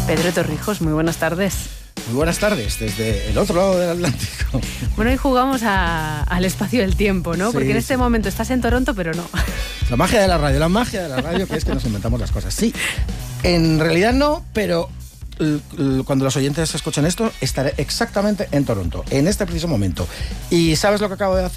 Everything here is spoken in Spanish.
Pedro Torrijos, muy buenas tardes. Muy buenas tardes, desde el otro lado del Atlántico. Bueno, hoy jugamos al espacio del tiempo, ¿no? Sí, porque en este momento estás en Toronto, pero no. La magia de la radio que es que nos inventamos las cosas. Sí, en realidad no, pero cuando los oyentes escuchen esto, estaré exactamente en Toronto, en este preciso momento. ¿Y sabes lo que acabo de hacer?